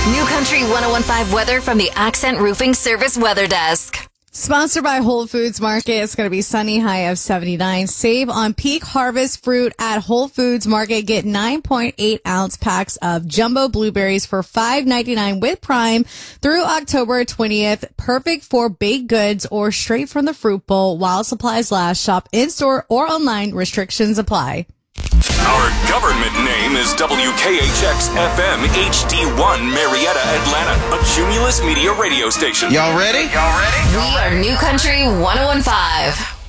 New Country 1015 weather from the Accent Roofing Service Weather Desk. Sponsored by Whole Foods Market. It's going to be sunny, high of 79. Save on peak harvest fruit at Whole Foods Market. Get 9.8 ounce packs of jumbo blueberries for $5.99 with Prime through October 20th. Perfect for baked goods or straight from the fruit bowl while supplies last. Shop in-store or online. Restrictions apply. Our government name is WKHX-FM HD1 Marietta, Atlanta, a Cumulus Media radio station. Y'all ready? We are New Country 1015.